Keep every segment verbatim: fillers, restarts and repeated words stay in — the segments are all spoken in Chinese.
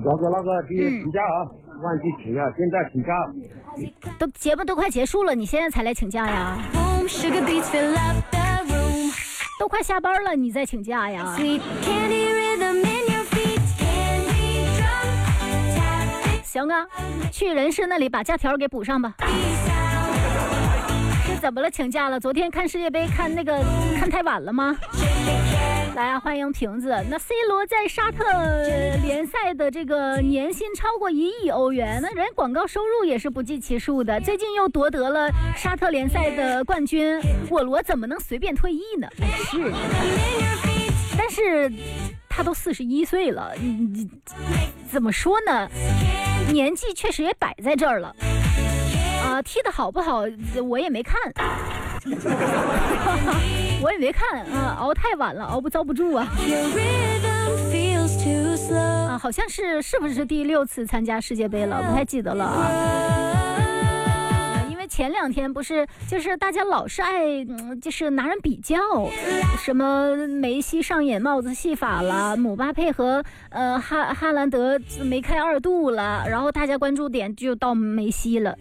老哥老哥，别请假啊，忘记请假，现在请假。 都节目都快结束了，你现在才来请假呀？都快下班了，你再请假呀？行啊，去人事那里把假条给补上吧。是怎么了？请假了？昨天看世界杯看那个看太晚了吗？来啊，欢迎瓶子。那 C 罗在沙特联赛的这个年薪超过一亿欧元，那人广告收入也是不计其数的。最近又夺得了沙特联赛的冠军，我罗怎么能随便退役呢？是，但是他都四十一岁了，你怎么说呢？年纪确实也摆在这儿了。啊，踢得好不好我也没看我也没看啊，熬太晚了，熬不遭不住啊啊，好像是是不是第六次参加世界杯了，不太记得了啊。因为前两天不是就是大家老是爱、嗯、就是拿人比较，什么梅西上演帽子戏法了，姆巴佩和呃哈哈兰德梅开二度了，然后大家关注点就到梅西了。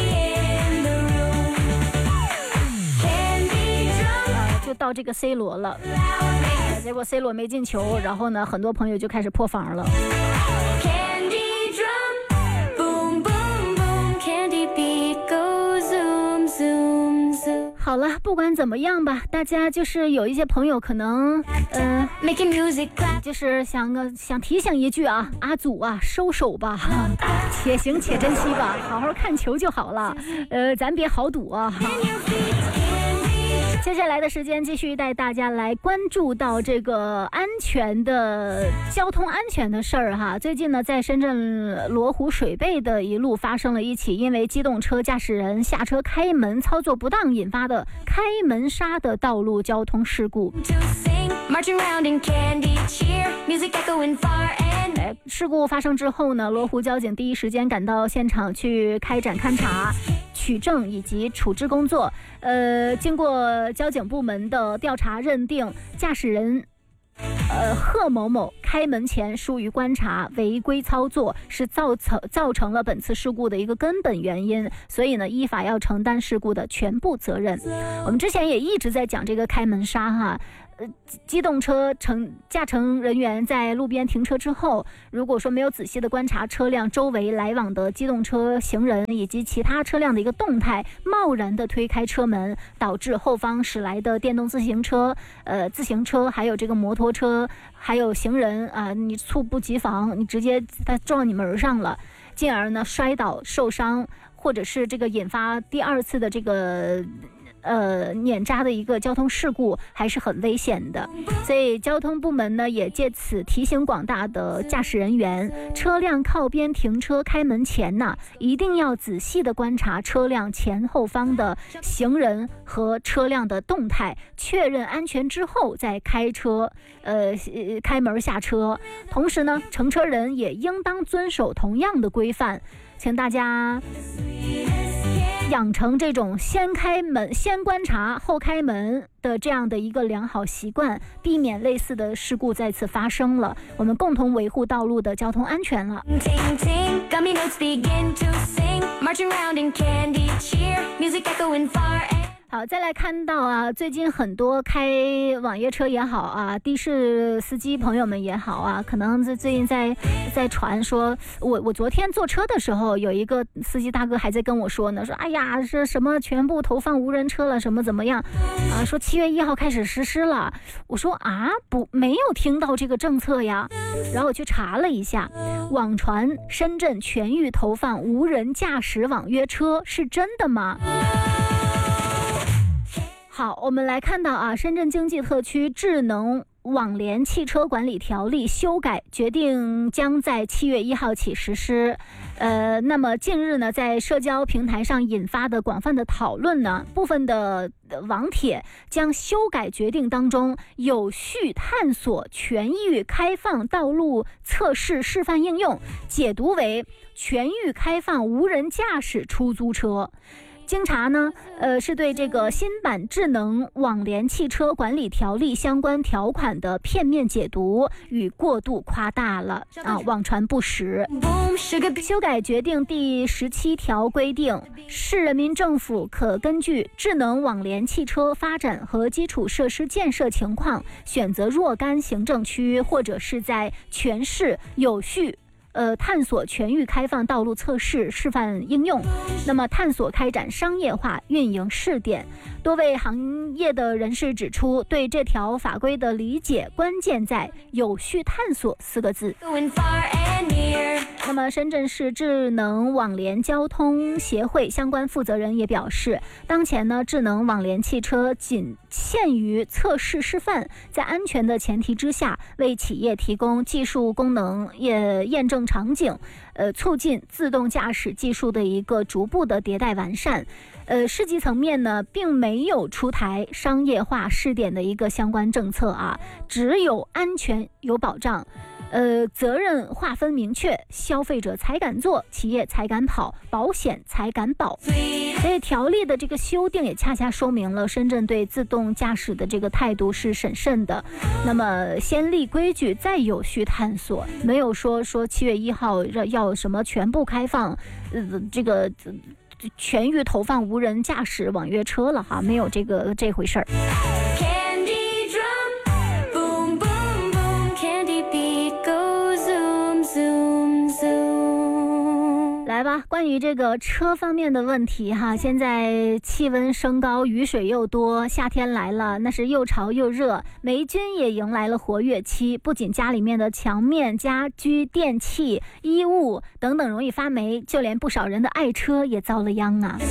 就到这个 C 罗了，结果 C 罗没进球，然后呢，很多朋友就开始破防了。好了，不管怎么样吧，大家就是有一些朋友可能，呃，就是想个想提醒一句啊，阿祖啊，收手吧，且行且珍惜吧，好好看球就好了，呃，咱别豪赌啊。接下来的时间继续带大家来关注到这个安全的交通安全的事儿哈。最近呢，在深圳罗湖水贝的一路发生了一起因为机动车驾驶人下车开门操作不当引发的开门刹的道路交通事故。哎，事故发生之后呢，罗湖交警第一时间赶到现场去开展勘查、取证以及处置工作。呃，经过交警部门的调查认定，驾驶人呃贺某某开门前疏于观察，违规操作是造成造成了本次事故的一个根本原因，所以呢，依法要承担事故的全部责任。我们之前也一直在讲这个开门刹哈。机动车乘驾乘人员在路边停车之后，如果说没有仔细的观察车辆周围来往的机动车、行人以及其他车辆的一个动态，贸然的推开车门，导致后方驶来的电动自行车、呃自行车，还有这个摩托车，还有行人啊、呃，你猝不及防，你直接他撞你门上了，进而呢摔倒受伤，或者是这个引发第二次的这个。呃，碾扎的一个交通事故还是很危险的，所以交通部门呢也借此提醒广大的驾驶人员，车辆靠边停车开门前呢，一定要仔细的观察车辆前后方的行人和车辆的动态，确认安全之后再开车，呃，开门下车。同时呢，乘车人也应当遵守同样的规范，请大家养成这种先开门、先观察后开门的这样的一个良好习惯，避免类似的事故再次发生了。我们共同维护道路的交通安全了。好，再来看到啊，最近很多开网约车也好啊，的士司机朋友们也好啊，可能最近在在传说，我我昨天坐车的时候，有一个司机大哥还在跟我说呢，说哎呀，是什么全部投放无人车了，什么怎么样啊？说七月一号开始实施了。我说啊，不，没有听到这个政策呀。然后我去查了一下，网传深圳全域投放无人驾驶网约车是真的吗？好，我们来看到啊，深圳经济特区智能网联汽车管理条例修改决定将在七月一号起实施。呃，那么近日呢，在社交平台上引发的广泛的讨论呢，部分的网帖将修改决定当中有序探索全域开放道路测试示范应用解读为全域开放无人驾驶出租车。 经查呢，呃，是对这个新版智能网联汽车管理条例相关条款的片面解读与过度夸大了啊，网传不实。修改决定第十七条规定，市人民政府可根据智能网联汽车发展和基础设施建设情况，选择若干行政区或者是在全市有序呃，探索全域开放道路测试示范应用，那么探索开展商业化运营试点。多位行业的人士指出，对这条法规的理解关键在有序探索四个字。那么深圳市智能网联交通协会相关负责人也表示，当前呢，智能网联汽车仅限于测试示范，在安全的前提之下，为企业提供技术功能也验证场景，呃，促进自动驾驶技术的一个逐步的迭代完善。呃，市级层面呢，并没有出台商业化试点的一个相关政策啊，只有安全有保障。呃，责任划分明确，消费者才敢做，企业才敢跑，保险才敢保。所以条例的这个修订也恰恰说明了深圳对自动驾驶的这个态度是审慎的。那么先立规矩，再有序探索，没有说说七月一号要要什么全部开放，呃，这个全域投放无人驾驶网约车了哈，没有这个这回事儿。来吧，关于这个车方面的问题哈，现在气温升高，雨水又多，夏天来了，那是又潮又热，霉菌也迎来了活跃期。不仅家里面的墙面、家居、电器、衣物等等容易发霉，就连不少人的爱车也遭了殃啊。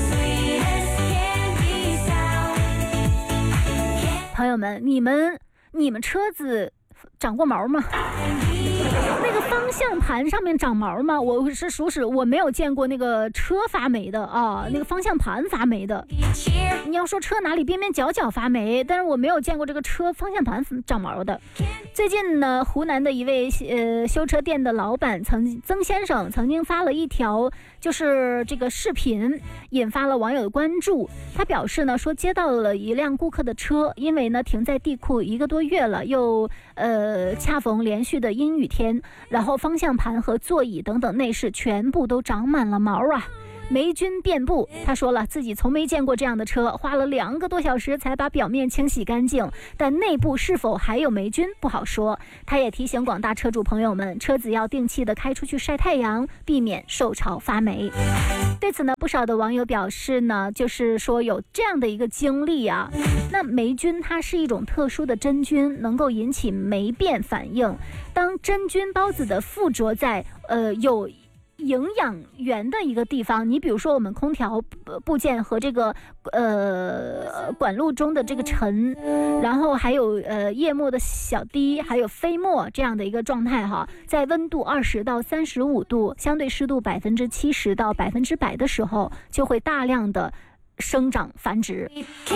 朋友们，你们你们车子长过毛吗？那个方向盘上面长毛吗？我是属实我没有见过那个车发霉的啊，那个方向盘发霉的。你要说车哪里边边角角发霉，但是我没有见过这个车方向盘长毛的。最近呢，湖南的一位呃修车店的老板曾曾先生曾经发了一条就是这个视频，引发了网友的关注。他表示呢，说接到了一辆顾客的车，因为呢停在地库一个多月了，又呃恰逢连续的阴雨天，然后方向盘和座椅等等内饰全部都长满了毛啊，霉菌遍布。他说了，自己从没见过这样的车，花了两个多小时才把表面清洗干净，但内部是否还有霉菌不好说。他也提醒广大车主朋友们，车子要定期的开出去晒太阳，避免受潮发霉。对此呢，不少的网友表示呢，就是说有这样的一个经历啊。那霉菌它是一种特殊的真菌，能够引起霉变反应。当真菌孢子的附着在呃有营养源的一个地方，你比如说我们空调部件和这个呃管路中的这个尘，然后还有呃液沫的小滴，还有飞沫这样的一个状态哈，在温度二十到三十五度，相对湿度百分之七十到百分之百的时候，就会大量的生长繁殖。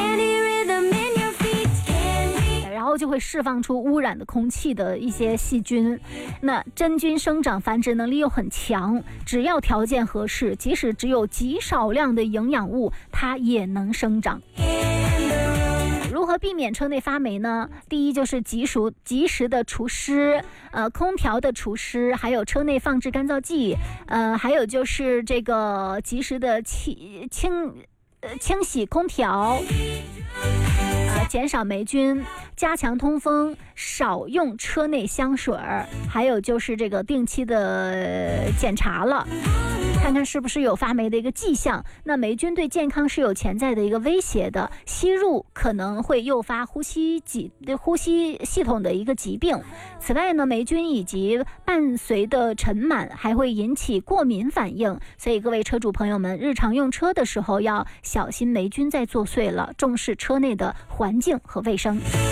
然后就会释放出污染的空气的一些细菌。那真菌生长繁殖能力又很强，只要条件合适，即使只有极少量的营养物，它也能生长。如何避免车内发霉呢？第一就是及时及时的除湿，呃，空调的除湿，还有车内放置干燥剂，呃，还有就是这个及时的清清呃清洗空调。减少霉菌，加强通风，少用车内香水，还有就是这个定期的检查了，看看是不是有发霉的一个迹象。那霉菌对健康是有潜在的一个威胁的，吸入可能会诱发呼吸疾呼吸系统的一个疾病。此外呢，霉菌以及伴随的尘螨还会引起过敏反应，所以各位车主朋友们，日常用车的时候要小心霉菌在作祟了，重视车内的环境和卫生。